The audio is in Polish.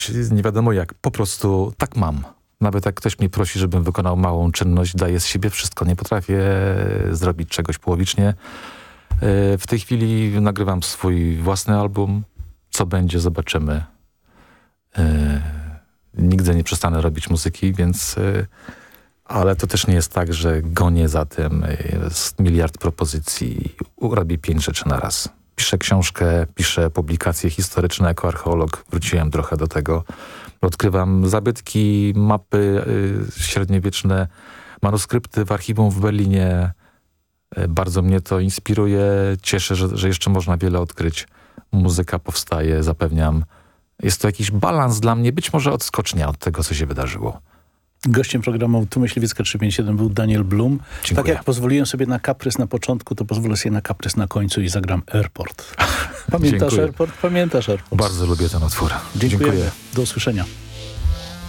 nie wiadomo jak, po prostu tak mam. Nawet jak ktoś mnie prosi, żebym wykonał małą czynność, daję z siebie wszystko. Nie potrafię zrobić czegoś połowicznie. W tej chwili nagrywam swój własny album. Co będzie, zobaczymy. Nigdy nie przestanę robić muzyki, więc... Ale to też nie jest tak, że gonię za tym. Jest miliard propozycji. Robię 5 rzeczy na raz. Piszę książkę, piszę publikacje historyczne jako archeolog. Wróciłem trochę do tego. Odkrywam zabytki, mapy średniowieczne, manuskrypty w archiwum w Berlinie. Bardzo mnie to inspiruje. Cieszę, że jeszcze można wiele odkryć. Muzyka powstaje, zapewniam. Jest to jakiś balans dla mnie, być może odskocznia od tego, co się wydarzyło. Gościem programu Tu Myśliwiecka 357 był Daniel Blum. Dziękuję. Tak jak pozwoliłem sobie na kaprys na początku, to pozwolę sobie na kaprys na końcu i zagram Airport. Pamiętasz Dziękuję. Airport? Pamiętasz Airport. Bardzo lubię ten utwór. Dziękuję. Do usłyszenia.